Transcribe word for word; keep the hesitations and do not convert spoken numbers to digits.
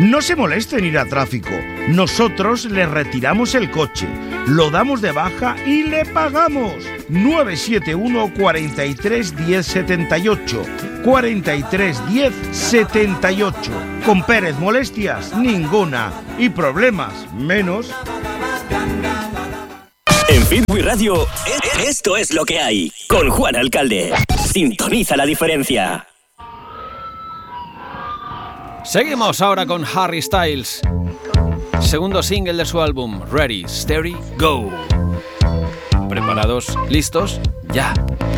No se moleste en ir a tráfico. Nosotros le retiramos el coche, lo damos de baja y le pagamos. nueve siete uno, cuatro tres, uno cero siete ocho. cuatro tres, uno cero siete ocho. Con Pérez, molestias ninguna. Y problemas menos. En Fitwi Radio, esto es lo que hay. Con Juan Alcalde. Sintoniza la diferencia. Seguimos ahora con Harry Styles. Segundo single de su álbum, Ready, Steady, Go. ¿Preparados? ¿Listos? ¡Ya!